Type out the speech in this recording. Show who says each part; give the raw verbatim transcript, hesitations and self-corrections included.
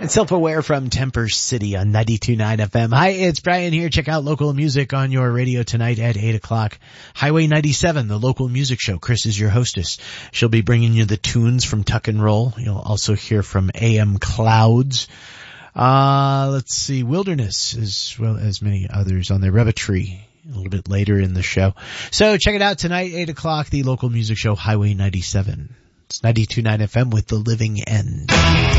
Speaker 1: Self-Aware from Temper City on ninety-two point nine F M. Hi, it's Brian here. Check out local music on your radio tonight at eight o'clock. Highway ninety-seven, the local music show. Chris is your hostess. She'll be bringing you the tunes from Tuck and Roll. You'll also hear from A M Clouds. Uh, let's see, Wilderness, as well as many others on their Rebatry a little bit later in the show. So check it out tonight, eight o'clock, the local music show, Highway ninety-seven. It's ninety-two point nine F M with The Living End.